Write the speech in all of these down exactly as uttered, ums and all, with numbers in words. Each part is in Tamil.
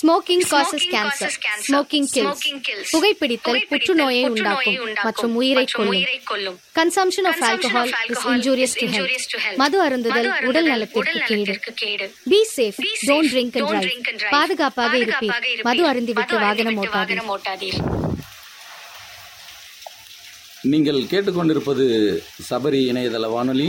Smoking causes cancer. Smoking kills. புகைப்பிடித்தல் புற்றுநோயை உண்டாக்கும் மற்றும் உயிரை கொல்லும். Consumption of alcohol is injurious to health. மது அருந்துதல் உடல் நலத்திற்கு கேடு. Be safe, don't drink and drive. பாதுகாப்பாக இருப்பீர். மது அருந்திவிட்டு வாகனம் ஓட்டாதீர். நீங்கள் கேட்டுக்கொண்டிருப்பது சபரி இணையதள வானொலி.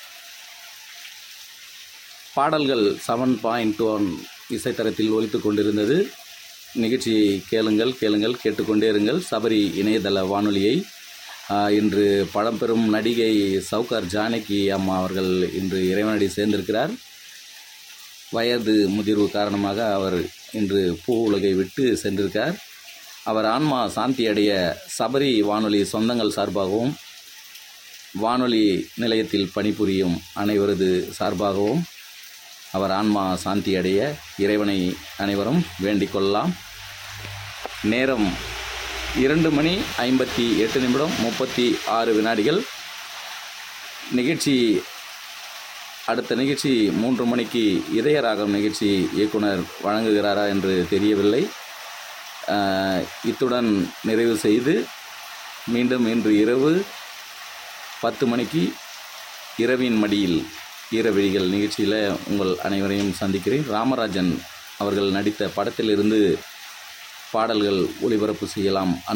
பாடல்கள் செவன் பாயிண்ட் ஒன் இசைத்தரத்தில் ஒலித்து கொண்டிருந்தது. நிகழ்ச்சியை கேளுங்கள் கேளுங்கள் கேட்டுக்கொண்டே இருங்கள். சபரி இணையதள வானொலியை இன்று பழம்பெரும் நடிகை சவுகார் ஜானகி அம்மா அவர்கள் இன்று இறைவனடி சேர்ந்திருக்கிறார். வயது முதிர்வு காரணமாக அவர் இன்று பூ உலகை விட்டு சென்றிருக்கார். அவர் ஆன்மா சாந்தி அடைய சபரி வானொலி சொந்தங்கள் சார்பாகவும் வானொலி நிலையத்தில் பணிபுரியும் அனைவரது சார்பாகவும் அவர் ஆன்மா சாந்தி அடைய இறைவனை அனைவரும் வேண்டிக் கொள்ளலாம். நேரம் இரண்டு மணி ஐம்பத்தி எட்டு நிமிடம் முப்பத்தி ஆறு வினாடிகள். நிகழ்ச்சி அடுத்த நிகழ்ச்சி மூன்று மணிக்கு இதயராகம் நிகழ்ச்சி இயக்குனர் வழங்குகிறாரா என்று தெரியவில்லை. இத்துடன் நிறைவு செய்து மீண்டும் இன்று இரவு பத்து மணிக்கு இரவின் மடியில் ஈரவிழிகள் நிகழ்ச்சியில் உங்கள் அனைவரையும் சந்திக்கிறேன். ராமராஜன் அவர்கள் நடித்த படத்திலிருந்து பாடல்கள் ஒளிபரப்பு செய்யலாம்.